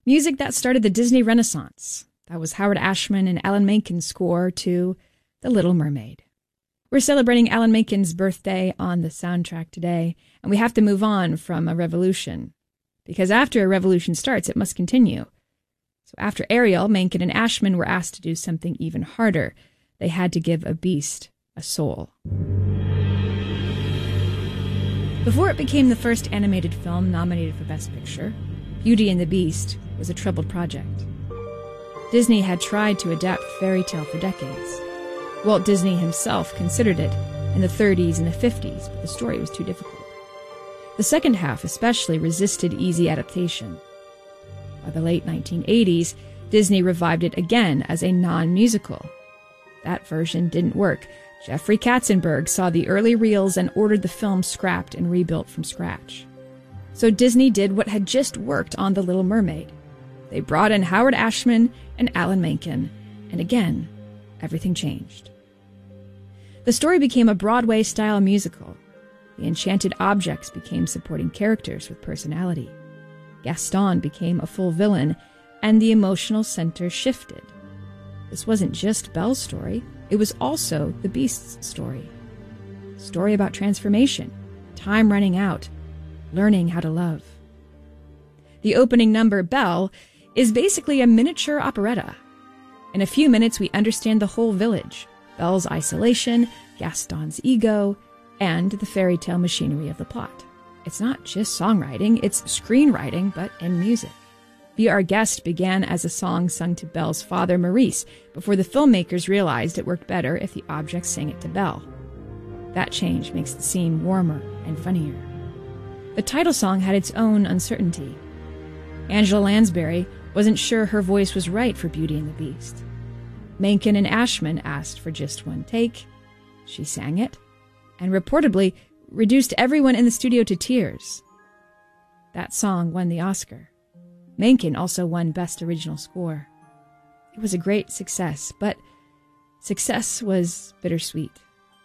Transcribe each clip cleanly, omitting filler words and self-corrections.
Music that started the Disney Renaissance. That was Howard Ashman and Alan Menken's score to The Little Mermaid. We're celebrating Alan Menken's birthday on the soundtrack today, and we have to move on from a revolution. Because after a revolution starts, it must continue. So after Ariel, Menken and Ashman were asked to do something even harder. They had to give a beast a soul. Before it became the first animated film nominated for Best Picture, Beauty and the Beast was a troubled project. Disney had tried to adapt fairy tale for decades. Walt Disney himself considered it in the 30s and the 50s, but the story was too difficult. The second half especially resisted easy adaptation. By the late 1980s, Disney revived it again as a non-musical. That version didn't work. Jeffrey Katzenberg saw the early reels and ordered the film scrapped and rebuilt from scratch. So Disney did what had just worked on The Little Mermaid. They brought in Howard Ashman and Alan Menken, and again, everything changed. The story became a Broadway-style musical. The enchanted objects became supporting characters with personality. Gaston became a full villain, and the emotional center shifted. This wasn't just Belle's story, it was also the Beast's story. A story about transformation, time running out, learning how to love. The opening number, Belle, is basically a miniature operetta. In a few minutes, we understand the whole village, Belle's isolation, Gaston's ego, and the fairy tale machinery of the plot. It's not just songwriting, it's screenwriting, but in music. Be Our Guest began as a song sung to Belle's father, Maurice, before the filmmakers realized it worked better if the objects sang it to Belle. That change makes the scene warmer and funnier. The title song had its own uncertainty. Angela Lansbury wasn't sure her voice was right for Beauty and the Beast. Menken and Ashman asked for just one take. She sang it, and reportedly reduced everyone in the studio to tears. That song won the Oscar. Menken also won Best Original Score. It was a great success, but success was bittersweet.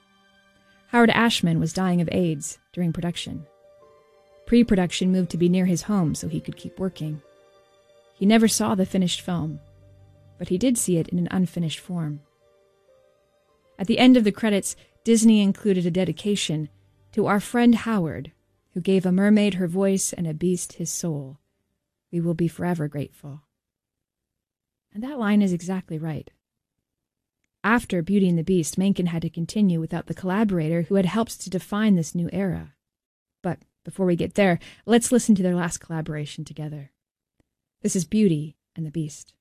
Howard Ashman was dying of AIDS during production. Pre-production moved to be near his home so he could keep working. He never saw the finished film, but he did see it in an unfinished form. At the end of the credits, Disney included a dedication to our friend Howard, who gave a mermaid her voice and a beast his soul. We will be forever grateful. And that line is exactly right. After Beauty and the Beast, Menken had to continue without the collaborator who had helped to define this new era. But before we get there, let's listen to their last collaboration together. This is Beauty and the Beast.